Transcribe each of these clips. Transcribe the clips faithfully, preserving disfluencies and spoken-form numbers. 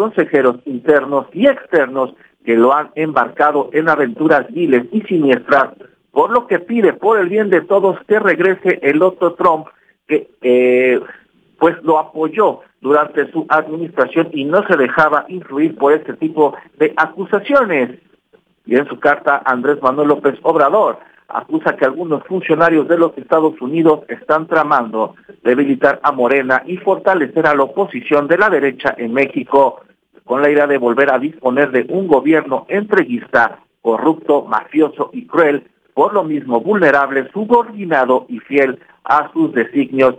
consejeros internos y externos que lo han embarcado en aventuras viles y siniestras, por lo que pide por el bien de todos que regrese el Otto Trump, que eh, pues lo apoyó durante su administración y no se dejaba influir por este tipo de acusaciones. Y en su carta, Andrés Manuel López Obrador acusa que algunos funcionarios de los Estados Unidos están tramando debilitar a Morena y fortalecer a la oposición de la derecha en México, con la idea de volver a disponer de un gobierno entreguista, corrupto, mafioso y cruel, por lo mismo vulnerable, subordinado y fiel a sus designios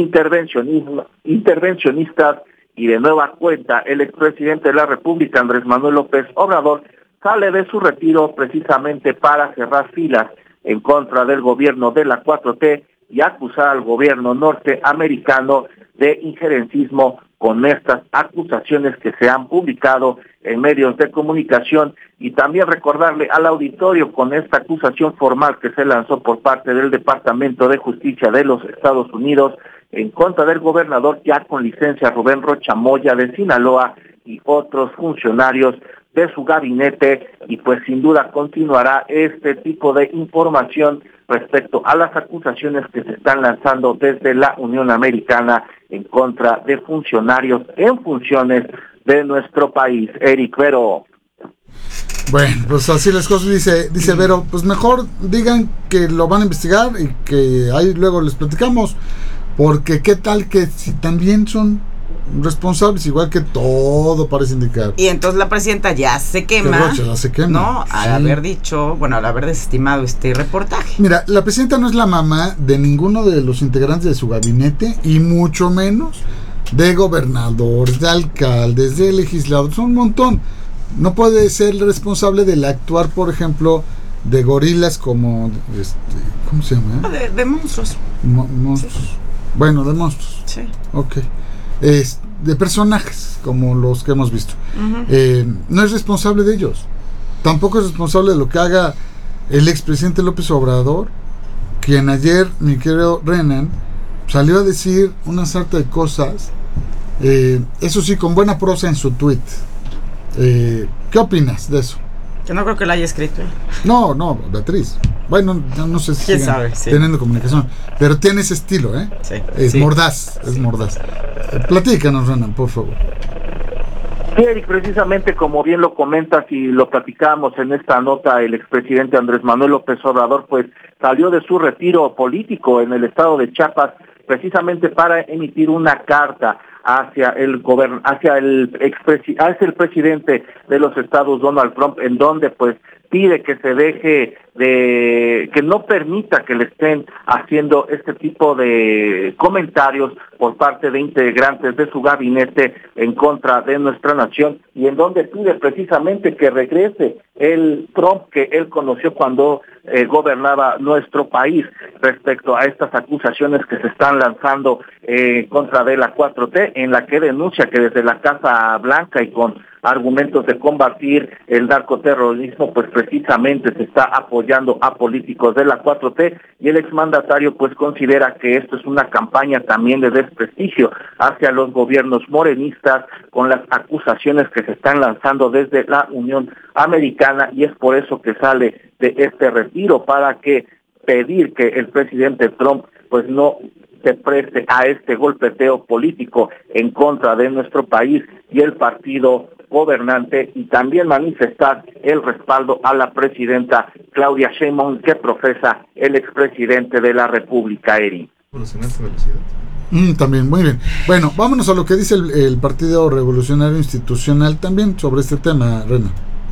intervencionistas. Y de nueva cuenta, el expresidente de la República, Andrés Manuel López Obrador, sale de su retiro precisamente para cerrar filas en contra del gobierno de la cuatro T y acusar al gobierno norteamericano de injerencismo con estas acusaciones que se han publicado en medios de comunicación, y también recordarle al auditorio con esta acusación formal que se lanzó por parte del Departamento de Justicia de los Estados Unidos en contra del gobernador ya con licencia Rubén Rocha Moya de Sinaloa y otros funcionarios de su gabinete, y pues sin duda continuará este tipo de información respecto a las acusaciones que se están lanzando desde la Unión Americana en contra de funcionarios en funciones de nuestro país. Eric, Vero. Bueno, pues así las cosas, dice, dice Vero, pues mejor digan que lo van a investigar y que ahí luego les platicamos, porque qué tal que si también son responsables, igual que todo parece indicar. Y entonces la presidenta ya se quema, Rocha, ya se quema, ¿no? Al sí. haber dicho, bueno, al haber desestimado este reportaje. Mira, la presidenta no es la mamá de ninguno de los integrantes de su gabinete, y mucho menos de gobernadores, de alcaldes, de legisladores, son un montón. No puede ser responsable del actuar, por ejemplo, de gorilas como, este, ¿cómo se llama? De, de monstruos. Mo- monstruos. Sí. Bueno, de monstruos. Sí. Ok. Es de personajes como los que hemos visto. Uh-huh. Eh, no es responsable de ellos. Tampoco es responsable de lo que haga el expresidente López Obrador, quien ayer, mi querido Renan, salió a decir una sarta de cosas, eh, eso sí, con buena prosa en su tweet. Eh, ¿Qué opinas de eso? Yo no creo que lo haya escrito. No, no, Beatriz. Bueno, no, no sé si ¿Quién sabe? Sí. Teniendo comunicación, pero tiene ese estilo, ¿eh? Sí. Es sí. mordaz, es sí. mordaz. Eh, platícanos, Renan, por favor. Sí, Eric, precisamente como bien lo comentas y lo platicábamos en esta nota, el expresidente Andrés Manuel López Obrador pues salió de su retiro político en el estado de Chiapas precisamente para emitir una carta hacia el gobern hacia el expresi hacia el presidente de los Estados, Donald Trump, en donde pues pide que se deje de, que no permita que le estén haciendo este tipo de comentarios por parte de integrantes de su gabinete en contra de nuestra nación, y en donde pide precisamente que regrese el Trump que él conoció cuando eh, gobernaba nuestro país respecto a estas acusaciones que se están lanzando eh, contra de la cuatro T, en la que denuncia que desde la Casa Blanca y con argumentos de combatir el narcoterrorismo, pues precisamente se está apoyando a políticos de la cuatro T, y el exmandatario pues considera que esto es una campaña también de desprestigio hacia los gobiernos morenistas con las acusaciones que se están lanzando desde la Unión Americana, y es por eso que sale de este retiro para que pedir que el presidente Trump pues no se preste a este golpeteo político en contra de nuestro país y el partido gobernante, y también manifestar el respaldo a la presidenta Claudia Sheinbaum que profesa el expresidente de la República, Eri. Mm, también, muy bien. Bueno, vámonos a lo que dice el, el Partido Revolucionario Institucional también sobre este tema, Rena.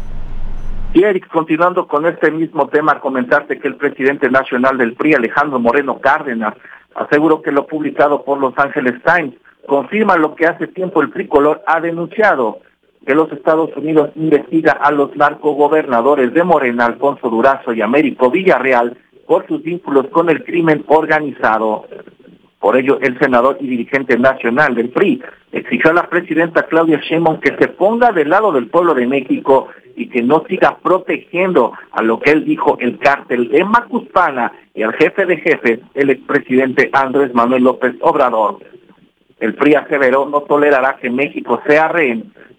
Y Eric, continuando con este mismo tema, comentarte que el presidente nacional del P R I, Alejandro Moreno Cárdenas, aseguró que lo publicado por Los Angeles Times confirma lo que hace tiempo el tricolor ha denunciado, que los Estados Unidos investiga a los narcogobernadores de Morena, Alfonso Durazo y Américo Villarreal, por sus vínculos con el crimen organizado. Por ello, el senador y dirigente nacional del P R I exigió a la presidenta Claudia Sheinbaum que se ponga del lado del pueblo de México y que no siga protegiendo a lo que él dijo el cártel de Macuspana y al jefe de jefes, el expresidente Andrés Manuel López Obrador. El P R I aseveró no tolerará que México sea rehén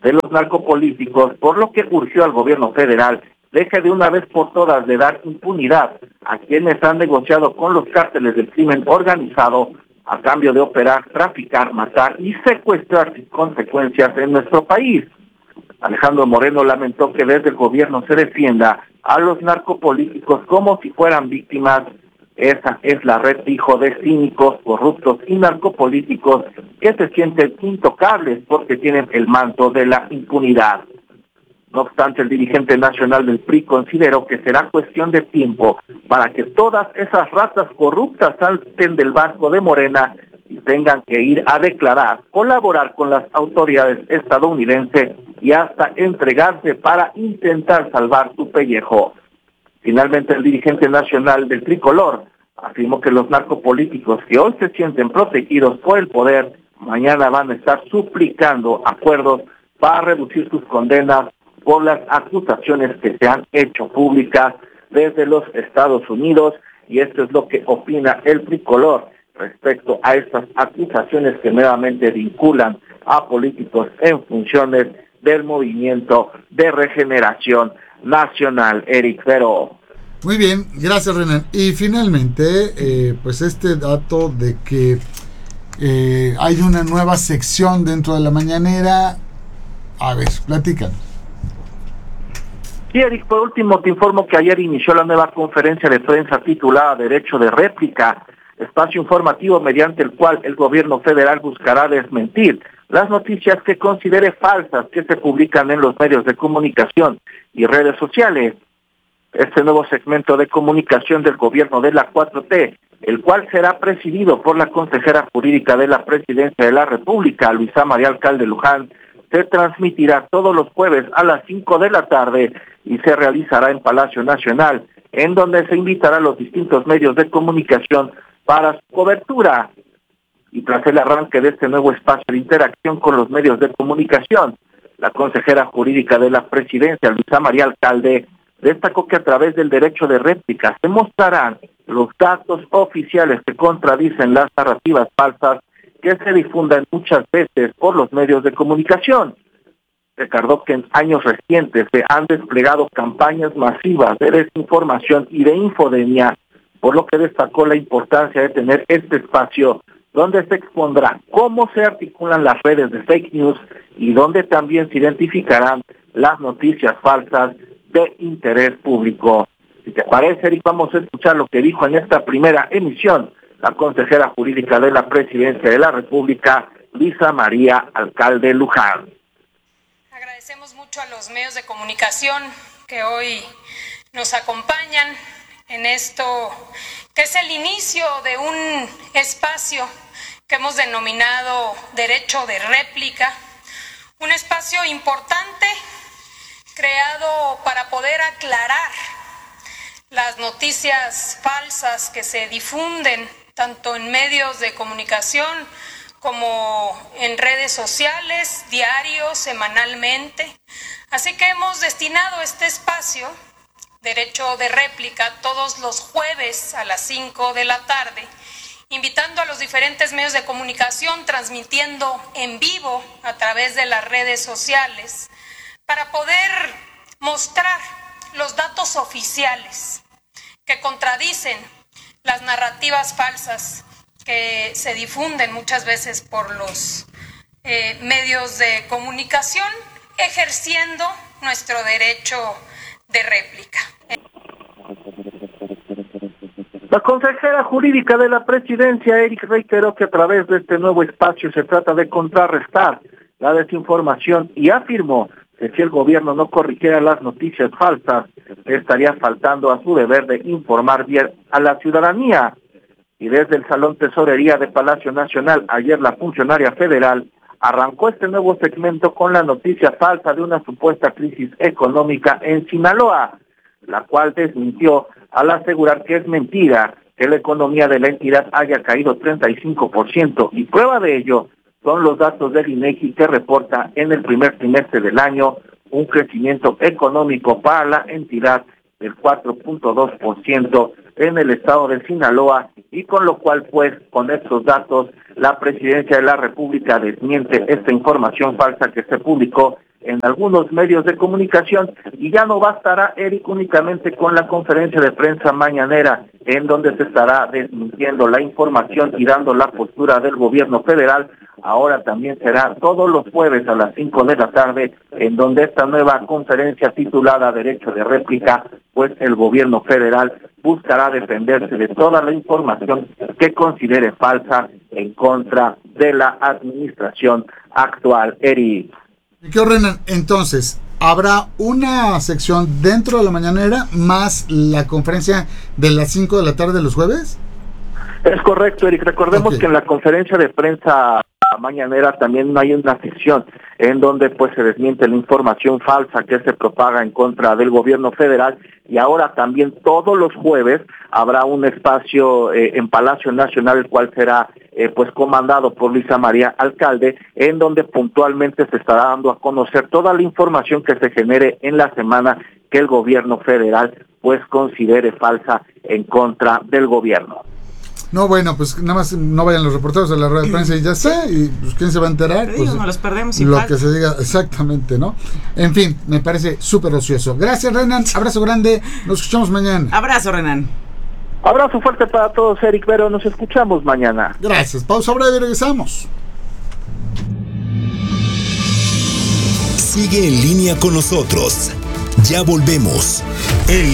de los narcopolíticos, por lo que urgió al gobierno federal deje de una vez por todas de dar impunidad a quienes han negociado con los cárteles del crimen organizado a cambio de operar, traficar, matar y secuestrar sin consecuencias en nuestro país. Alejandro Moreno lamentó que desde el gobierno se defienda a los narcopolíticos como si fueran víctimas. Esa es la red, dijo, de cínicos, corruptos y narcopolíticos que se sienten intocables porque tienen el manto de la impunidad. No obstante, el dirigente nacional del P R I consideró que será cuestión de tiempo para que todas esas ratas corruptas salten del barco de Morena y tengan que ir a declarar, colaborar con las autoridades estadounidenses y hasta entregarse para intentar salvar su pellejo. Finalmente, el dirigente nacional del Tricolor afirmó que los narcopolíticos que hoy se sienten protegidos por el poder, mañana van a estar suplicando acuerdos para reducir sus condenas por las acusaciones que se han hecho públicas desde los Estados Unidos, y esto es lo que opina el Tricolor respecto a estas acusaciones que nuevamente vinculan a políticos en funciones del Movimiento de Regeneración Nacional. Eric Pero. Muy bien, gracias, Renan. Y finalmente, eh, pues este dato de que eh, hay una nueva sección dentro de la mañanera, a ver, platícanos. Sí, Eric, por último te informo que ayer inició la nueva conferencia de prensa titulada Derecho de Réplica, espacio informativo mediante el cual el gobierno federal buscará desmentir las noticias que considere falsas que se publican en los medios de comunicación y redes sociales. Este nuevo segmento de comunicación del gobierno de la cuatro T, el cual será presidido por la consejera jurídica de la Presidencia de la República, Luisa María Alcalde Luján, se transmitirá todos los jueves a las cinco de la tarde y se realizará en Palacio Nacional, en donde se invitará a los distintos medios de comunicación para su cobertura. Y tras el arranque de este nuevo espacio de interacción con los medios de comunicación, la consejera jurídica de la Presidencia, Luisa María Alcalde, destacó que a través del derecho de réplica se mostrarán los datos oficiales que contradicen las narrativas falsas que se difundan muchas veces por los medios de comunicación. Recordó que en años recientes se han desplegado campañas masivas de desinformación y de infodemia, por lo que destacó la importancia de tener este espacio donde se expondrá cómo se articulan las redes de fake news y donde también se identificarán las noticias falsas de interés público. Si te parece, Eric, vamos a escuchar lo que dijo en esta primera emisión la consejera jurídica de la Presidencia de la República, Luisa María Alcalde Luján. Agradecemos mucho a los medios de comunicación que hoy nos acompañan en esto, que es el inicio de un espacio que hemos denominado Derecho de Réplica, un espacio importante creado para poder aclarar las noticias falsas que se difunden tanto en medios de comunicación como en redes sociales, diario, semanalmente. Así que hemos destinado este espacio, Derecho de Réplica, todos los jueves a las cinco de la tarde, invitando a los diferentes medios de comunicación, transmitiendo en vivo a través de las redes sociales, para poder mostrar los datos oficiales que contradicen las narrativas falsas que se difunden muchas veces por los eh, medios de comunicación, ejerciendo nuestro derecho de réplica. La consejera jurídica de la Presidencia, Eric, reiteró que a través de este nuevo espacio se trata de contrarrestar la desinformación y afirmó que si el gobierno no corrigiera las noticias falsas, estaría faltando a su deber de informar bien a la ciudadanía. Y desde el Salón Tesorería de Palacio Nacional, ayer la funcionaria federal arrancó este nuevo segmento con la noticia falsa de una supuesta crisis económica en Sinaloa, la cual desmintió al asegurar que es mentira que la economía de la entidad haya caído treinta y cinco por ciento, y prueba de ello son los datos del INEGI que reporta en el primer trimestre del año un crecimiento económico para la entidad del cuatro punto dos por ciento en el estado de Sinaloa, y con lo cual, pues, con estos datos, la Presidencia de la República desmiente esta información falsa que se publicó en algunos medios de comunicación, y ya no bastará, Eric, únicamente con la conferencia de prensa mañanera, en donde se estará desmintiendo la información y dando la postura del gobierno federal. Ahora también será todos los jueves a las cinco de la tarde, en donde esta nueva conferencia titulada Derecho de Réplica, pues el gobierno federal buscará defenderse de toda la información que considere falsa en contra de la administración actual. Eric. ¿Qué ordenan? Entonces, ¿habrá una sección dentro de la mañanera más la conferencia de las cinco de la tarde de los jueves? Es correcto, Eric. Recordemos okay. que en la conferencia de prensa mañanera también hay una sección en donde pues se desmiente la información falsa que se propaga en contra del gobierno federal, y ahora también todos los jueves habrá un espacio eh, en Palacio Nacional, el cual será eh, pues comandado por Luisa María Alcalde, en donde puntualmente se estará dando a conocer toda la información que se genere en la semana que el gobierno federal pues considere falsa en contra del gobierno. No, bueno, pues nada más no vayan los reporteros a la rueda de prensa y ya está, y pues quién se va a enterar. Te pues, digo, no los perdemos lo igual. que se diga, exactamente, ¿no? En fin, me parece súper ocioso. Gracias, Renan, abrazo grande, nos escuchamos mañana. Abrazo, Renan. Abrazo fuerte para todos, Eric Vero, nos escuchamos mañana. Gracias, pausa breve y regresamos. Sigue en línea con nosotros, ya volvemos. En